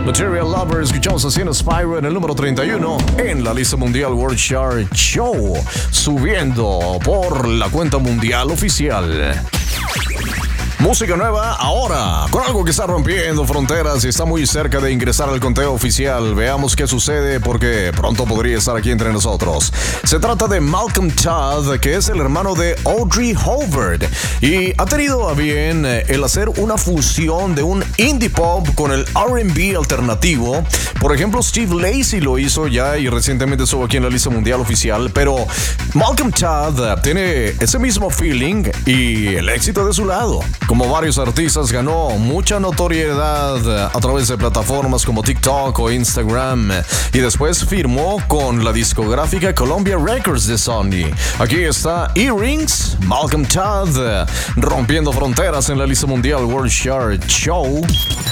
Material Lover, escuchamos así en Spyro en el número 31 en la lista mundial World Chart Show, subiendo por la cuenta mundial oficial. Música nueva ahora, con algo que está rompiendo fronteras y está muy cerca de ingresar al conteo oficial. Veamos qué sucede porque pronto podría estar aquí entre nosotros. Se trata de Malcolm Todd, que es el hermano de Audrey Hobart y ha tenido a bien el hacer una fusión de un indie pop con el R&B alternativo. Por ejemplo, Steve Lacy lo hizo ya y recientemente estuvo aquí en la lista mundial oficial, pero Malcolm Todd tiene ese mismo feeling y el éxito de su lado. Como varios artistas, ganó mucha notoriedad a través de plataformas como TikTok o Instagram y después firmó con la discográfica Columbia Records de Sony. Aquí está Earrings, Malcolm Todd, rompiendo fronteras en la lista mundial World Chart Show.